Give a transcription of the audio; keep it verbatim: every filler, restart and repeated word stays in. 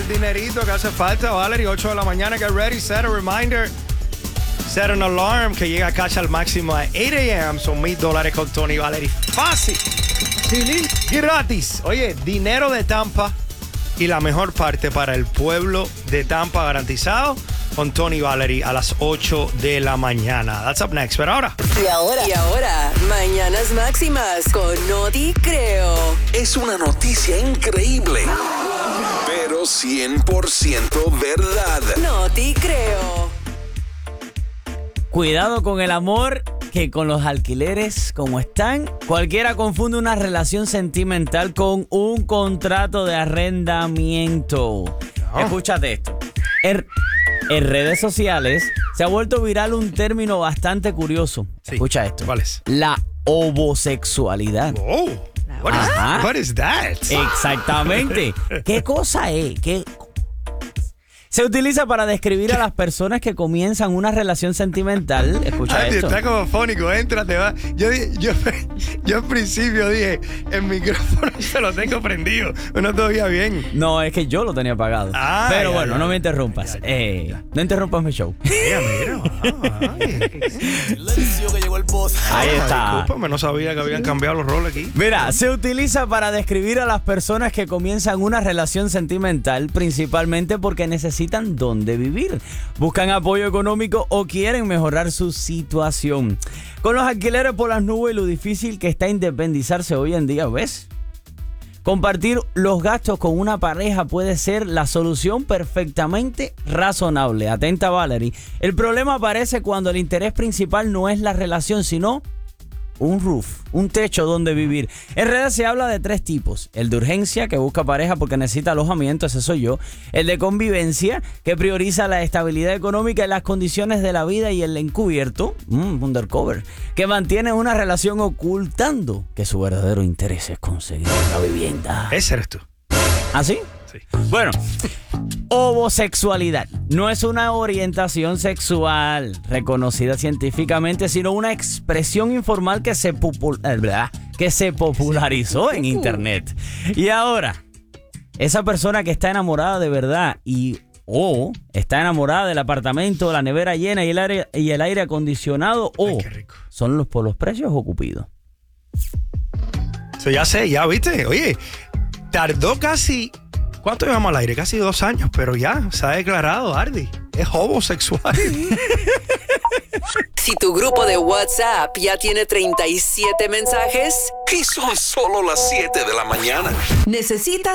el dinerito que hace falta, Valerie. ocho de la mañana, get ready, set a reminder. Set an alarm que llega a cash al máximo a eight a.m. Son mil dólares con Tony Valerie. Fácil. Sí, gratis. Oye, dinero de Tampa y la mejor parte para el pueblo de Tampa garantizado con Tony Valerie a las ocho de la mañana. That's up next. Pero ahora. Y ahora. Y ahora, Mañanas Máximas con Noti Creo. Es una noticia increíble, pero cien por ciento verdad. Noti Creo. Cuidado con el amor, que con los alquileres como están, cualquiera confunde una relación sentimental con un contrato de arrendamiento. No. Escúchate esto. En, en redes sociales se ha vuelto viral un término bastante curioso. Sí. Escucha esto. ¿Cuál es? La homosexualidad. Oh, what is, what is that? Exactamente. ¿Qué cosa es? ¿Qué Se utiliza para describir a las personas que comienzan una relación sentimental. Escucha Ay, esto. Está como fónico, entra, te va. Yo, yo, yo al principio dije, el micrófono se lo tengo prendido. No te oía bien. No, es que yo lo tenía apagado. Ah, Pero ya, bueno, ya, no ya, me interrumpas. ya, ya, eh, ya. No interrumpas mi show. Mira, mira. Ah, Ahí está. Discúlpame, no sabía que habían cambiado los roles aquí. Mira, se utiliza para describir a las personas que comienzan una relación sentimental, principalmente porque necesitan dónde vivir, buscan apoyo económico o quieren mejorar su situación. Con los alquileres por las nubes y lo difícil que está independizarse hoy en día, ¿ves? Compartir los gastos con una pareja puede ser la solución perfectamente razonable. Atenta, Valerie. El problema aparece cuando el interés principal no es la relación, sino un roof, un techo donde vivir. En redes se habla de tres tipos. El de urgencia, que busca pareja porque necesita alojamiento, ese soy yo. El de convivencia, que prioriza la estabilidad económica y las condiciones de la vida. Y el encubierto, mmm, undercover, que mantiene una relación ocultando que su verdadero interés es conseguir una vivienda. Ese eres tú. ¿Ah, sí? Sí. Bueno, homosexualidad no es una orientación sexual reconocida científicamente, sino una expresión informal que se, popul- que se popularizó en internet. Y ahora, esa persona que está enamorada de verdad y o está enamorada del apartamento, la nevera llena y el aire, y el aire acondicionado, o Ay, qué rico. son los por los precios o Cupido. So, ya sé, ya viste. Oye, tardó casi... ¿Cuánto llevamos al aire? Casi dos años, pero ya se ha declarado, Ardi. Es homosexual. Si tu grupo de WhatsApp ya tiene treinta y siete mensajes, Y son solo las siete de la mañana. necesitas